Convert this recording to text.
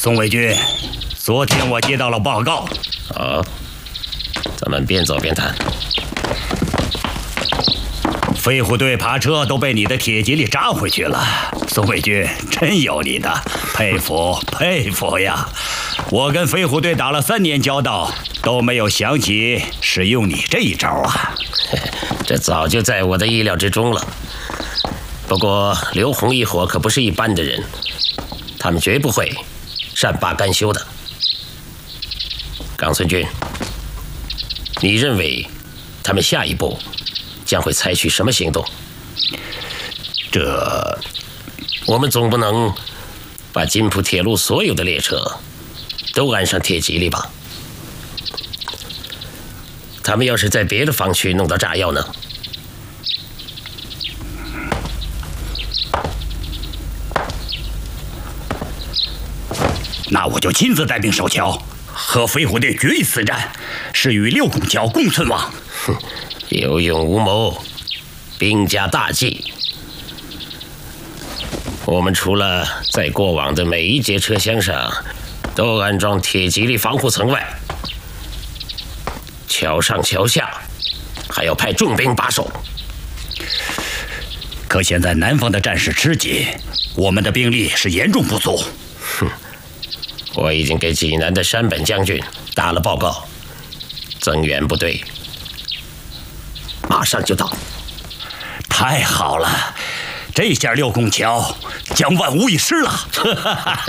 宋卫军，昨天我接到了报告。 好，咱们边走边谈。 飞虎队爬车都被你的铁蒺藜扎回去了，宋卫军真有你的，佩服佩服呀！我跟飞虎队打了3年交道，都没有想起使用你这一招啊！ 这早就在我的意料之中了。不过刘洪一伙可不是一般的人，他们绝不会善罢甘休的。冈村君，你认为他们下一步将会采取什么行动？我们总不能把津浦铁路所有的列车都安上铁蒺藜吧？他们要是在别的方区弄到炸药呢？ 那我就亲自带兵守桥，和飞虎队决一死战，是与六拱桥共存亡。 哼，有勇无谋，兵家大忌。我们除了在过往的每一节车厢上都安装铁蒺藜防护层外，桥上桥下还要派重兵把守。 可现在南方的战事吃紧，我们的兵力是严重不足。 哼，我已经给济南的山本将军打了报告，增援部队马上就到。 太好了，这下六拱桥将万无一失了。